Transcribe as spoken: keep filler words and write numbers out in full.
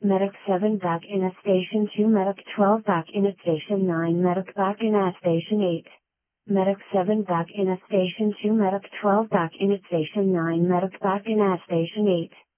Medic seven back in at station two. Medic twelve back in at station nine. Medic back in at station eight. Medic seven back in at station two. Medic twelve back in at station nine. Medic back in at station eight.